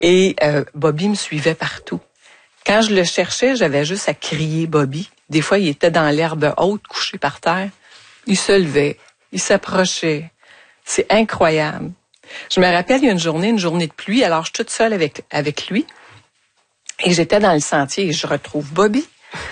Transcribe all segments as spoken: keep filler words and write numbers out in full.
Et euh, Bobby me suivait partout. Quand je le cherchais, j'avais juste à crier Bobby. Des fois, il était dans l'herbe haute, couché par terre. Il se levait, il s'approchait. C'est incroyable. Je me rappelle, il y a une journée, une journée de pluie, alors je suis toute seule avec, avec lui. Et j'étais dans le sentier et je retrouve Bobby.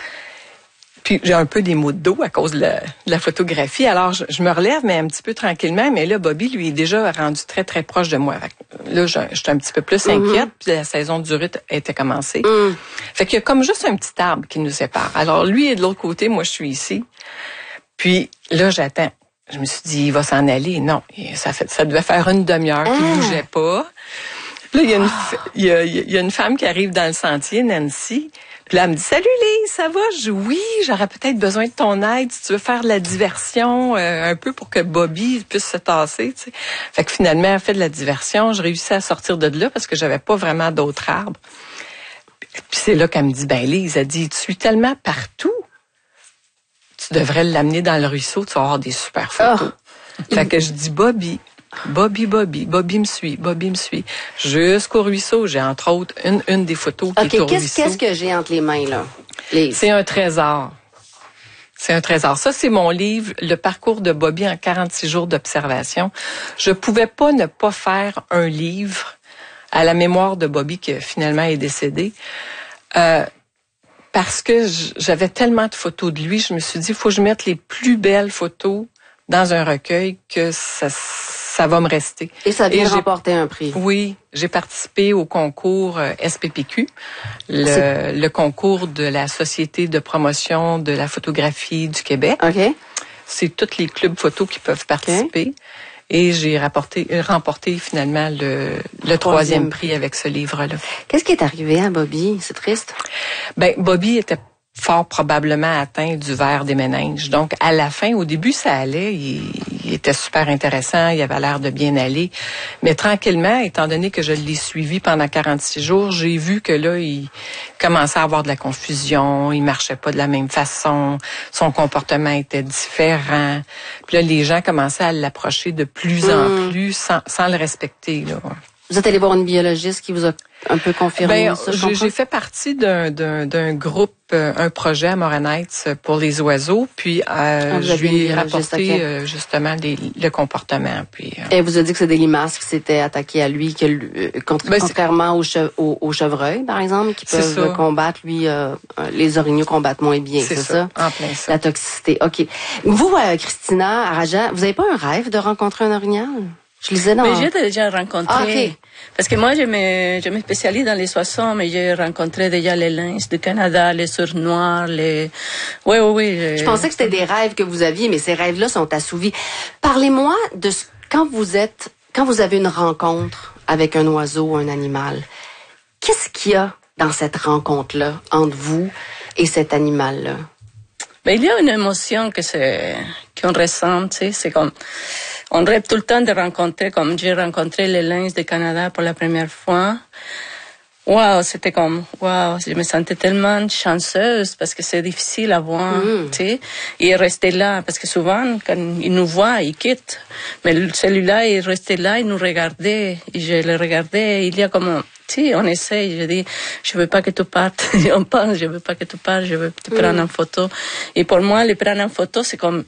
Puis j'ai un peu des maux de dos à cause de la, de la photographie. Alors, je, je me relève, mais un petit peu tranquillement. Mais là, Bobby, lui, est déjà rendu très, très proche de moi. Là, je, j'étais un petit peu plus inquiète. Mm-hmm. Puis la saison du rut était commencée. Mm. Fait qu'il y a comme juste un petit arbre qui nous sépare. Alors, lui est de l'autre côté, moi, je suis ici. Puis là, j'attends. Je me suis dit, il va s'en aller. Non, ça, fait, ça devait faire une demi-heure qu'il ne ah. bougeait pas. Là, il y, a une, il, y a, il y a une femme qui arrive dans le sentier, Nancy. Puis là, elle me dit, « Salut Lise, ça va? » Je dis, « Oui, j'aurais peut-être besoin de ton aide si tu veux faire de la diversion, euh, un peu pour que Bobby puisse se tasser. » Tu sais. Fait que finalement, elle fait de la diversion. Je réussis à sortir de là parce que j'avais pas vraiment d'autres arbres. Puis c'est là qu'elle me dit, « Ben Lise, elle dit, tu suis tellement partout. Tu devrais l'amener dans le ruisseau, tu vas avoir des super photos. Oh. » Fait que je dis, « Bobby. » Bobby, Bobby, Bobby me suit, Bobby me suit. Jusqu'au ruisseau, j'ai entre autres une, une des photos qui okay, est au qu'est-ce, ruisseau. Qu'est-ce que j'ai entre les mains, là? Les... C'est un trésor. C'est un trésor. Ça, c'est mon livre, Le parcours de Bobby en quarante-six jours d'observation. Je pouvais pas ne pas faire un livre à la mémoire de Bobby qui finalement est décédé. Euh, parce que j'avais tellement de photos de lui, je me suis dit, il faut que je mette les plus belles photos dans un recueil que ça, ça va me rester. Et ça vient remporter un prix. Oui, j'ai participé au concours S P P Q, le, le concours de la Société de promotion de la photographie du Québec. OK. C'est tous les clubs photos qui peuvent participer. Okay. Et j'ai rapporté, remporté finalement le, le troisième prix avec ce livre-là. Qu'est-ce qui est arrivé à Bobby? C'est triste. Ben, Bobby était fort probablement atteint du ver des méninges. Donc, à la fin, au début, ça allait. Il, il était super intéressant. Il avait l'air de bien aller. Mais tranquillement, étant donné que je l'ai suivi pendant quarante-six jours, j'ai vu que là, il commençait à avoir de la confusion. Il marchait pas de la même façon. Son comportement était différent. Puis là, les gens commençaient à l'approcher de plus mmh. en plus sans, sans le respecter, là. Vous êtes allé voir une biologiste qui vous a un peu confirmé ben, ça? J'ai, j'ai fait partie d'un, d'un, d'un groupe, euh, un projet à Morin-Heights pour les oiseaux, puis euh, ah, je lui ai rapporté okay. euh, justement les, le comportement. Puis, euh... Et elle vous a dit que c'est des limaces qui s'étaient attaquées à lui, que euh, contra- ben, contrairement aux, che- aux, aux chevreuils, par exemple, qui peuvent combattre, lui, euh, les orignaux combattent moins bien, c'est, c'est ça? ça? En plein ça. La toxicité, OK. Vous, euh, Christina Arajan, vous n'avez pas un rêve de rencontrer un orignal? Je lisais dans... Mais j'ai déjà rencontré. Ah, okay. Parce que moi, je me, je me spécialise dans les oiseaux, mais j'ai rencontré déjà les lynx du Canada, les sourds noirs, les... Oui, oui, oui. Je... je pensais que c'était des rêves que vous aviez, mais ces rêves-là sont assouvis. Parlez-moi de ce... quand vous êtes, quand vous avez une rencontre avec un oiseau ou un animal, qu'est-ce qu'il y a dans cette rencontre-là entre vous et cet animal-là? Ben, il y a une émotion que c'est, qu'on ressent, tu sais, c'est comme... On rêve tout le temps de rencontrer, comme j'ai rencontré les lynx du Canada pour la première fois. Waouh, c'était comme, waouh, je me sentais tellement chanceuse parce que c'est difficile à voir, mm. tu sais. Et rester là, parce que souvent, quand ils nous voient, ils quittent. Mais celui-là, il restait là, il nous regardait. Et je le regardais, il y a comme, tu sais, on essaye. Je dis, je veux pas que tu partes. On pense, je veux pas que tu partes, je veux te prendre mm. en photo. Et pour moi, le prendre en photo, c'est comme,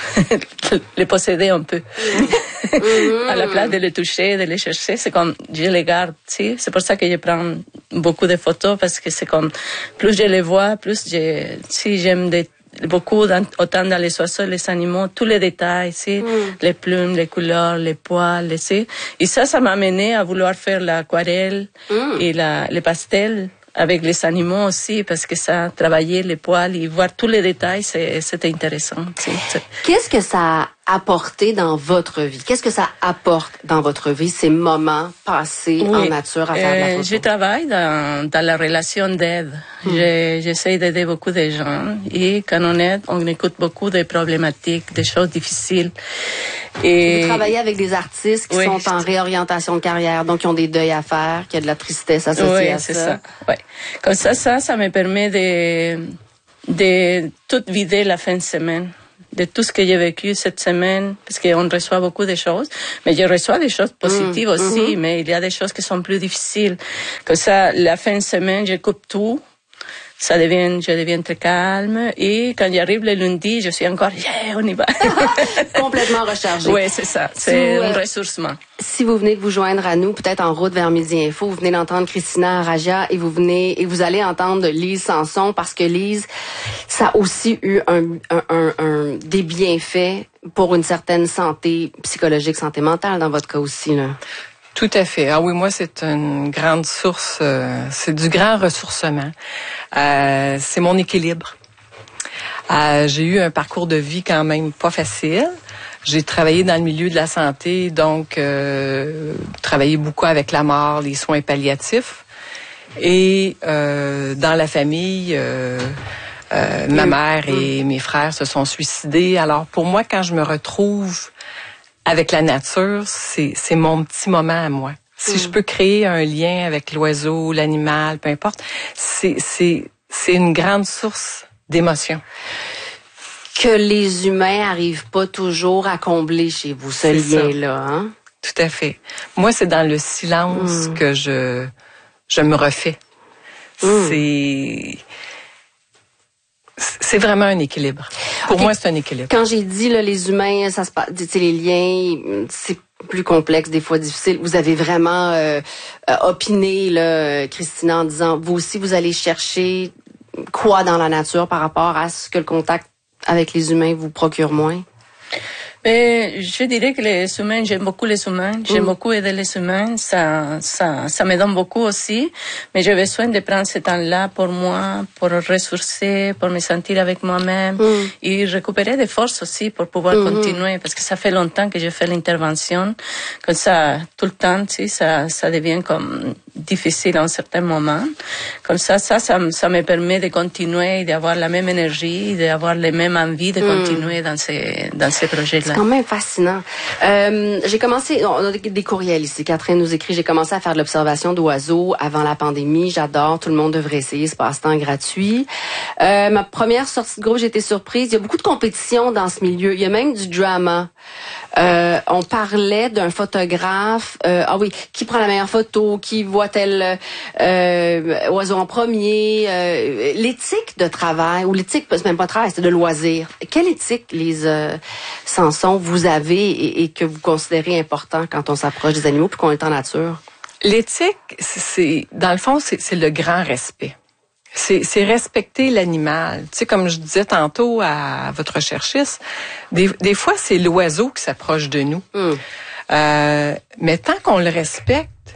les posséder un peu. Mm-hmm. À la place de les toucher, de les chercher, c'est comme, je les garde, tu sais. C'est pour ça que je prends beaucoup de photos, parce que c'est comme, plus je les vois, plus je, si j'aime des, beaucoup, dans, autant dans les oiseaux, les animaux, tous les détails, tu sais, mm. les plumes, les couleurs, les poils, tu sais. Et ça, ça m'a amené à vouloir faire l'aquarelle mm. et la, les pastels. Avec les animaux aussi, parce que ça, travailler les poils et voir tous les détails, c'est, c'était intéressant. C'est, c'est... Qu'est-ce que ça a apporté dans votre vie? Qu'est-ce que ça apporte dans votre vie, ces moments passés oui. en nature à faire de la photo? Je travaille dans, dans la relation d'aide. Hmm. Je, j'essaie d'aider beaucoup de gens. Et quand on aide, on écoute beaucoup de problématiques, des choses difficiles. Et... Vous travaillez avec des artistes qui oui. sont en réorientation de carrière, donc qui ont des deuils à faire, qui a de la tristesse associée oui, à c'est ça. ça. Oui. Comme ça, ça, ça me permet de, de tout vider la fin de semaine. de tout ce que j'ai vécu cette semaine, parce qu'on reçoit beaucoup de choses, mais je reçois des choses positives mmh, aussi, mmh. mais il y a des choses qui sont plus difficiles. Comme ça, la fin de semaine, je coupe tout. Ça devient, je deviens très calme. Et quand j'arrive le lundi, je suis encore, yeah, on y va. Complètement rechargé. Oui, c'est ça. C'est si un euh, ressourcement. Si vous venez de vous joindre à nous, peut-être en route vers Midi Info, vous venez d'entendre Christina Aragia et vous venez, et vous allez entendre Lise Sanson parce que Lise, ça a aussi eu un, un, un, un des bienfaits pour une certaine santé psychologique, santé mentale dans votre cas aussi, là. Tout à fait. Ah oui, moi, c'est une grande source, euh, c'est du grand ressourcement. Euh, c'est mon équilibre. Euh, j'ai eu un parcours de vie quand même pas facile. J'ai travaillé dans le milieu de la santé, donc euh, travaillé beaucoup avec la mort, les soins palliatifs. Et euh, dans la famille, euh, euh, ma mère et mes frères se sont suicidés. Alors pour moi, quand je me retrouve avec la nature, c'est, c'est mon petit moment à moi. Si mm. je peux créer un lien avec l'oiseau, l'animal, peu importe, c'est, c'est, c'est une grande source d'émotion. Que les humains arrivent pas toujours à combler chez vous, ce lien-là, hein? Tout à fait. Moi, c'est dans le silence mm. que je, je me refais. Mm. C'est... C'est vraiment un équilibre. Pour okay. moi, c'est un équilibre. Quand j'ai dit là, les humains, ça se passe, tu sais, les liens, c'est plus complexe, des fois difficile. Vous avez vraiment euh, opiné, là, Christina, en disant, vous aussi, vous allez chercher quoi dans la nature par rapport à ce que le contact avec les humains vous procure moins? Mais je dirais que les humains, j'aime beaucoup les humains, j'aime mmh. beaucoup aider les humains, ça, ça, ça me donne beaucoup aussi, mais j'ai besoin de prendre ce temps-là pour moi, pour ressourcer, pour me sentir avec moi-même mmh. et récupérer des forces aussi pour pouvoir mmh. continuer, parce que ça fait longtemps que je fais l'intervention, comme ça, tout le temps, tu sais, ça, ça devient comme difficile à un certain moment. Comme ça, ça, ça, ça me permet de continuer, d'avoir la même énergie, d'avoir les mêmes envies de continuer mmh. dans ces, dans ces projets-là. C'est quand même fascinant. Euh, j'ai commencé, on a des courriels ici. Catherine nous écrit, j'ai commencé à faire de l'observation d'oiseaux avant la pandémie. J'adore, tout le monde devrait essayer, ce passe-temps gratuit. Euh, ma première sortie de groupe, j'ai été surprise. Il y a beaucoup de compétition dans ce milieu. Il y a même du drama. Euh, on parlait d'un photographe, euh, ah oui, qui prend la meilleure photo, qui voit tel euh, oiseau en premier. Euh, l'éthique de travail, ou l'éthique, c'est même pas de travail, c'est de loisir. Quelle éthique, les euh, Sanson, vous avez et, et que vous considérez important quand on s'approche des animaux puis qu'on est en nature? L'éthique, c'est dans le fond, c'est, c'est le grand respect. C'est, c'est respecter l'animal. Tu sais, comme je disais tantôt à votre recherchiste, des, des fois, c'est l'oiseau qui s'approche de nous. Mm. Euh, mais tant qu'on le respecte,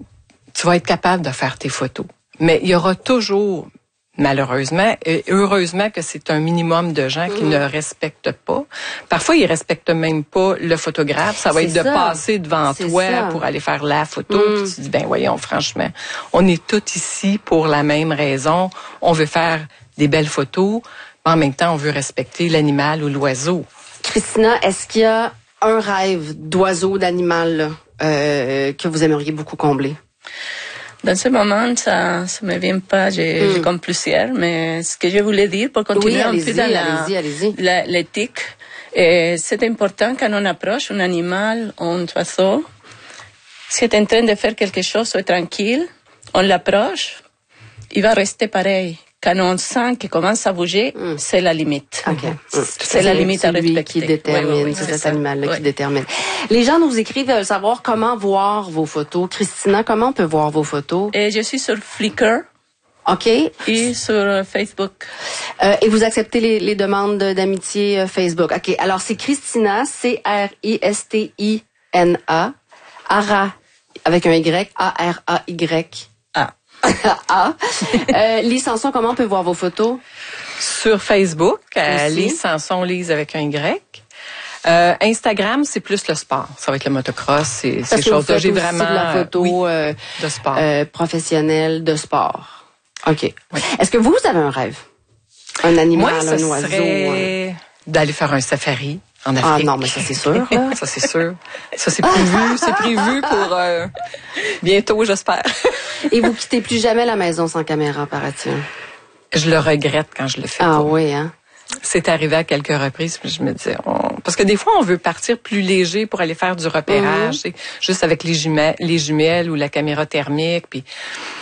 tu vas être capable de faire tes photos. Mais il y aura toujours, malheureusement, et heureusement que c'est un minimum de gens qui mmh. ne respectent pas. Parfois, ils respectent même pas le photographe. Ça va c'est être ça. de passer devant c'est toi ça. pour aller faire la photo. Mmh. Puis tu dis, ben voyons, franchement, on est tous ici pour la même raison. On veut faire des belles photos, mais en même temps, on veut respecter l'animal ou l'oiseau. Christina, est-ce qu'il y a un rêve d'oiseau, d'animal euh, que vous aimeriez beaucoup combler? Dans ce moment, ça ça me vient pas, j'ai, mm. j'ai comme plusieurs, mais ce que je voulais dire pour continuer oui, un peu dans la, allez-y, allez-y. la, l'éthique, et c'est important quand on approche un animal, un oiseau, si est en train de faire quelque chose, soit tranquille, on l'approche, il va rester pareil. Quand on sent qu'il commence à bouger, mm. c'est la limite. Okay. Mm. C'est, c'est la limite à respecter. Qui détermine, oui, oui, oui, c'est, c'est cet animal-là oui. qui détermine. Les gens nous écrivent veulent savoir comment voir vos photos. Christina, comment on peut voir vos photos? Et je suis sur Flickr. OK. Et sur Facebook. Euh, et vous acceptez les, les demandes d'amitié euh, Facebook. OK. Alors, c'est Christina, C R I S T I N A, Ara, avec un Y, A R A Y. Ah. euh, Lise Sanson, comment on peut voir vos photos? Sur Facebook, euh, Lise Sanson, Lise avec un Y. Euh, Instagram, c'est plus le sport. Ça va être le motocross, c'est ces choses-là. J'ai vraiment de la photo oui, euh, de sport, euh, professionnelle de sport. Ok. Oui. Est-ce que vous avez un rêve, un animal, Moi, un oiseau, serait euh... d'aller faire un safari en Afrique. Ah non, mais ça c'est sûr. ça c'est sûr. Ça c'est prévu, c'est prévu pour euh, bientôt, j'espère. Et vous quittez plus jamais la maison sans caméra, paraît-il? Je le regrette quand je le fais. Ah pas. oui, hein? c'est arrivé à quelques reprises, puis je me disais, on... parce que des fois, on veut partir plus léger pour aller faire du repérage, mm-hmm. juste avec les jumelles, les jumelles ou la caméra thermique, puis